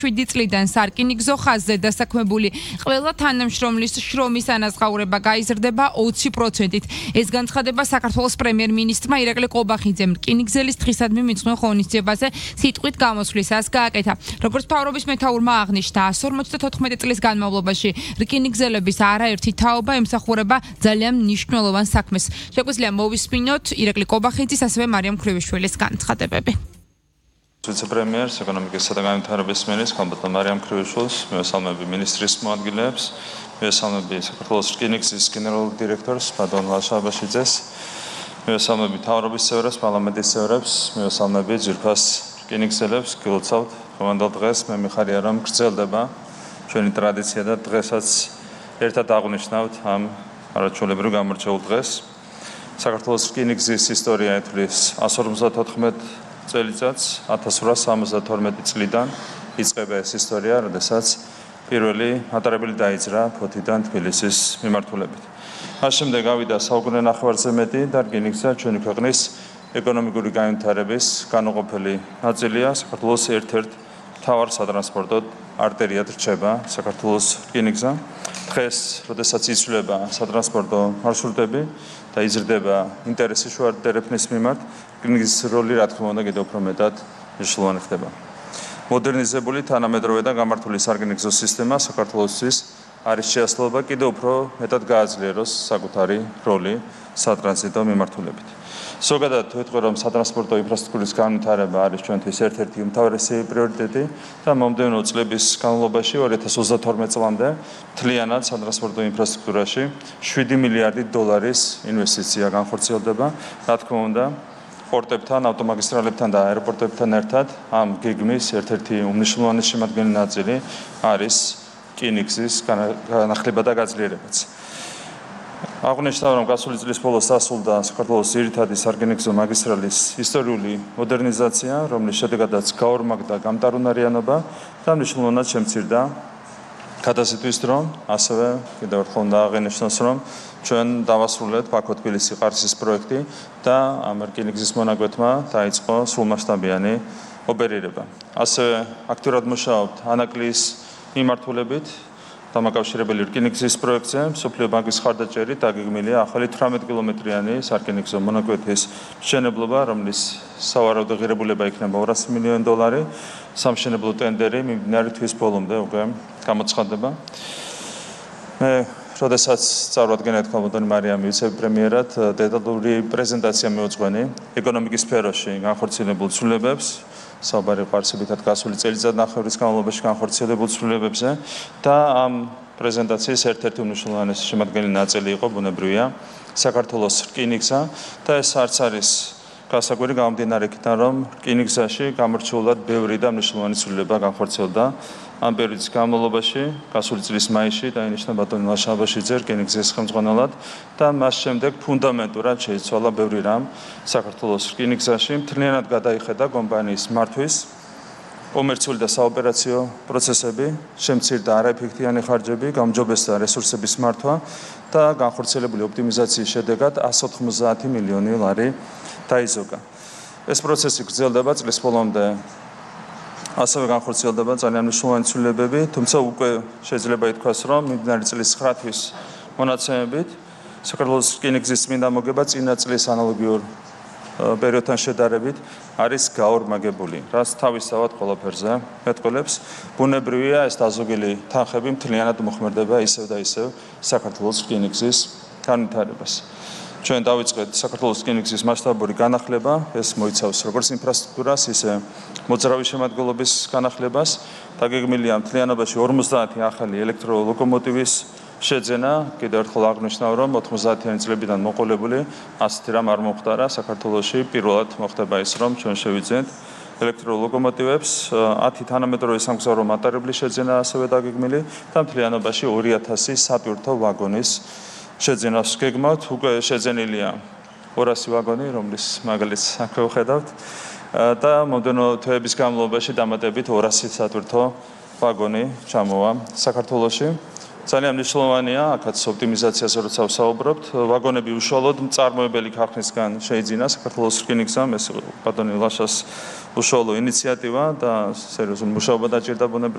7 წლიდან სარკინიგზო ხაზზე დასაქმებული ყველა თანამშრომლის შრომის ანაზღაურება გაიზრდება 20%-ით. ეს განცხადება საქართველოს პრემიერ-მინისტრმა ირაკლი ყობახიძემ რკინიგზელის დღისადმი მიძღვნილ ღონისძიებაზე სიტყვით გამოსვლისას გააკეთა. როგორც მთავრობის მეთაურმა აღნიშნა, 154 წლის განმავლობაში რკინიგზელების არაერთი თაობა ემსახურება ძალიან მნიშვნელოვან საქმეს. შეგვიძლია მოვისმინოთ ირაკლი ყობახიძის, ასევე მარიამ ქრივიშვილის განცხადებები. ვიცე-პრემიერს, ეკონომიკისა და განვითარების მინისტრს, ხალბატონ მარიამ ქრივიშვილს, მივესალმები მინისტრის მოადგილეებს, მივესალმები საქართველოს რკინიგზის გენერალურ დირექტორს ბატონ ლაშა აბაშიძეს, მივესალმები მთავრობის წევრებს, პარლამენტის წევრებს, მივესალმები ძვირფას რკინიგზელებს, გილოცავთ ხომანდელ დღეს. მე მიხარია, რომ გრძელდება ჩვენი ტრადიცია და დღესაც ერთად აღვნიშნავთ ამ არაჩვეულებრივ გამორჩეულ დღეს. საქართველოს რკინიგზის ისტორია ითვლის 154 წელიწადს 1872 წლიდან იწყება ეს ისტორია, როდესაც პირველი მატარებელი დაიძრა ფოთიდან თბილისის მიმართულებით. მას შემდეგ გავიდა საუკუნე ნახევარზე მეტი და რკინიგზა ჩვენი ქვეყნის ეკონომიკური განვითარების განუყოფელი ნაწილია. საქართველოს ერთ-ერთ მთავარ სატრანსპორტო არტერიად რჩება საქართველოს რკინიგზა. დღეს, როდესაც იცვლება სატრანსპორტო მარშრუტები და იზრდება ინტერესი შუარდერეფნის მიმართ, რკინიგზის როლი, რა თქმა უნდა, კიდევ უფრო მეტად მნიშვნელოვანი ხდება. მოდერნიზებული, თანამედროვე და გამართული სარკინიგზო სისტემა საქართველოსთვის არის შეასრულება კიდევ უფრო მეტად გააძლიეროს საკუთარი როლი სატრანზიტო მიმართულებით. ზოგადად ვიტყვი, რომ სატრანსპორტო ინფრასტრუქტურის განვითარება არის ჩვენთვის ერთ-ერთი უმთავრესი პრიორიტეტი და მომდევნო წლების განმავლობაში 2032 წლამდე მთლიანად სატრანსპორტო ინფრასტრუქტურაში 7 მილიარდი დოლარის ინვესტიცია განხორციელდება. რა თქმა უნდა, პორტებთან, ავტომაგისტრალებთან და აეროპორტებთან ერთად ამ გეგმის ერთ-ერთი უმნიშვნელოვანესი შემადგენელი ნაწილი არის რკინიგზის განახლება და გაძლიერებაც. აღნიშნავ, რომ გასული წლის ბოლოს დასრულდა საქართველოს ძირითადი სარკინიგზო მაგისტრალის ისტორიული მოდერნიზაცია, რომლის შედეგადაც გაორმაგდა გამტარუნარიანობა და მნიშვნელოვნად შემცირდა გადაზიდვის დრო. ასევე კიდევ ერთხელ უნდა აღინიშნოს, რომ ჩვენ დავასრულეთ ბაქო-თბილისი-ყარსის პროექტი და ამ რკინიგზის მონაკვეთმა დაიწყო სრულმასშტაბიანი ოპერირება. ასევე აქტიურად მუშაობთ ანაკლიის მიმართულებით დამაკავშირებელი რკინიგზის პროექტზე. მსოფლიო ბანკის ხარდაჭერით დაგეგმილია ახალი 18 კილომეტრიანი სარკინიგზო მონაკვეთის მშენებლობა, რომლის სავარაუდო ღირებულება იქნება 200 მილიონი დოლარი. სამშენებლო ტენდერი მიმდინარე თვის ბოლომდე უკვე გამოცხადდება. მე როდესაც წარვადგენთ ხალბატონი მარიამი ვიცე-პრემიერად, დეტალური პრეზენტაცია მივუძღვენი ეკონომიკის სფეროში განხორციელებულ ცვლილებებს, საუბარი ყარსებითად გასული წელიწადნახევრის განმავლობაში განხორციელებულ ცვლილებებზე და ამ პრეზენტაციის ერთ-ერთი უმნიშვნელოვანესი შემადგენელი ნაწილი იყო, ბუნებრივია, საქართველოს რკინიგზა და ეს არც არის გასაკვირი გამომდინარე იქიდან, რომ რკინიგზაში გამორჩეულად ბევრი და მნიშვნელოვანი ცვლილება განხორციელდა ამ პერიოდის განმავლობაში. გასული წლის მაისში დაინიშნა ბატონი ლაშა აბაშიძე რკინიგზის ხელმძღვანელად და მას შემდეგ ფუნდამენტურად შეიცვალა ბევრი რამ საქართველოს რკინიგზაში. მთლიანად გადაიხედა კომპანიის მართვის კომერციული და საოპერაციო პროცესები, შემცირდა არაეფექტიანი ხარჯები, გაუმჯობესდა რესურსების მართვა და განხორციელებული ოპტიმიზაციის შედეგად 190 მილიონი ლარი დაიზოგა. ეს პროცესი გრძელდება წლის ბოლომდე. ასევე განხორციელდება ძალიან მნიშვნელოვანი ცვლილებები, თუმცა უკვე შეიძლება ითქვას, რომ მიმდინარე წლის 9 თვის მონაცემებით საქართველოს რკინიგზის წმინდა მოგება წინა წლის ანალოგიურ პერიოდთან შედარებით არის გაორმაგებული, რაც თავისთავად ყველაფერზე მეტყველებს. ბუნებრივია, ეს დაზოგელი თანხები მთლიანად მოხმარდება ისევ და ისევ საქართველოს რკინიგზის განვითარებას. ჩვენ დავიწყეთ საქართველოს რკინიგზის მასშტაბური განახლება, ეს მოიცავს როგორც ინფრასტრუქტურას, ისე მოძრავი შემადგენლობის განახლებას. დაგეგმილია მთლიანობაში 50 ახალი ელექტროლოკომოტივის შეძენა. კიდევ ერთხელ აღნიშნავ, რომ 90-იანი წლებიდან მოყოლებული ასეთი რამ არ მომხდარა საქართველოში. პირველად მოხდება ის, რომ ჩვენ შევიძენთ ელექტროლოკომოტივებს, 10 თანამედროვე სამგზავრო მატარებლის შეძენა ასევე დაგეგმილი და მთლიანობაში 2000 სატვირთო ვაგონის შეძენას გეგმავთ. უკვე შეძენილია 200 ვაგონი, რომლის მაგალითს აქ ვხედავთ და მომდევნო თვეების განმავლობაში დამატებით 200 სატვირთო ვაგონი ჩამოვა საქართველოში. ძალიან მნიშვნელოვანია, აქაც ოპტიმიზაციაზე როცა ვსაუბრობთ, ვაგონები უშუალოდ მწარმოებელი ქარხნისგან შეიძინა საქართველოს რკინიგზამ, ეს ბატონი ლაშას უშუალო ინიციატივა და სერიოზული მუშაობა დაჭირდა ბუნებრივია.